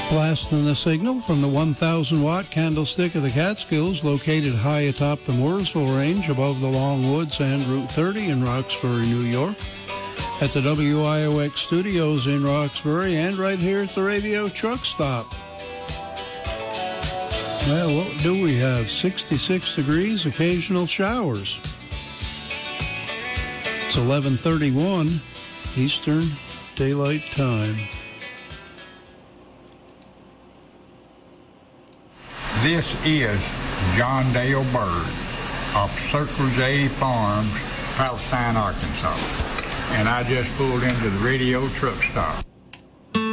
Blasting the signal from the 1,000-watt Candlestick of the Catskills, located high atop the Mooresville Range above the Long Woods and Route 30 in Roxbury, New York, at the WIOX studios in Roxbury, and right here at the Radio Truck Stop. Well, what do we have? 66 degrees, occasional showers. It's 11:31 Eastern Daylight Time. This is John Dale Bird of Circle J Farms, Palestine, Arkansas. And I just pulled into the Radio Truck Stop.